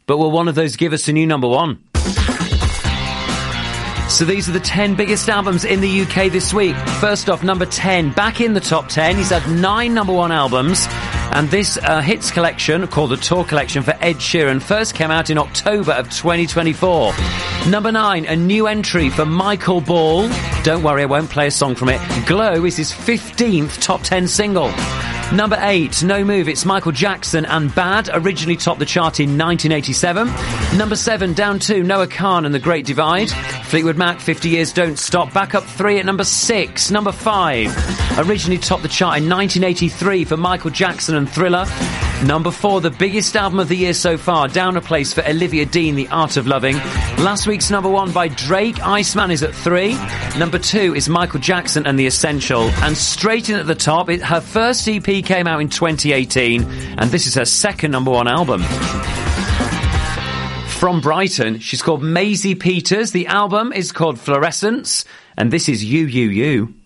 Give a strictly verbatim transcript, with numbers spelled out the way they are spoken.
but will one of those give us a new number one? So these are the ten biggest albums in the U K this week. First off, number ten, back in the top ten. He's had nine number one albums. And this uh, hits collection, called the Tour Collection for Ed Sheeran, first came out in October of twenty twenty-four. Number nine, a new entry for Michael Ball. Don't worry, I won't play a song from it. Glow is his fifteenth top ten single. Number eight, no move, it's Michael Jackson and Bad, originally topped the chart in nineteen eighty-seven. Number seven, down two, Noah Kahan and The Great Divide. Fleetwood Mac, fifty years Don't Stop. Back up three at number six. Number five, originally topped the chart in nineteen eighty-three for Michael Jackson and Thriller. Number four, the biggest album of the year so far, down a place for Olivia Dean, The Art of Loving. Last week's number one by Drake, Iceman, is at three. Number two is Michael Jackson and The Essential. And straight in at the top, it, her first E P came out in twenty eighteen, and this is her second number one album. From Brighton, she's called Maisie Peters. The album is called Fluorescence, and this is You, You, You.